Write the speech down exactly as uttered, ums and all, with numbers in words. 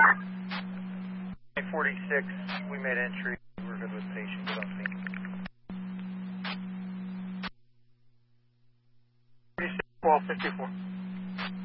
forty-six, we made entry. We're good with patient. Don't think. forty-six, twelve fifty-four.